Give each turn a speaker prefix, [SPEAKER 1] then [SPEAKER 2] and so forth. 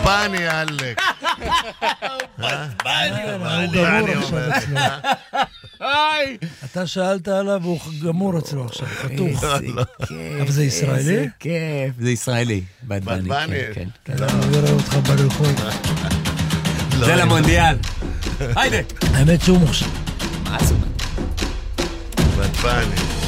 [SPEAKER 1] בני, אלק.
[SPEAKER 2] הוא גמור עכשיו אצלו. אתה שאלת עליו והוא גמור אצלו עכשיו, חתוך. אבל זה ישראלי?
[SPEAKER 3] איזה כיף, זה ישראלי. בד בני.
[SPEAKER 2] אני אראה אותך ברחוב.
[SPEAKER 3] זה למונדיאל. היידה.
[SPEAKER 2] האמת שהוא מוכשר.
[SPEAKER 3] מה זה?
[SPEAKER 1] בד בני.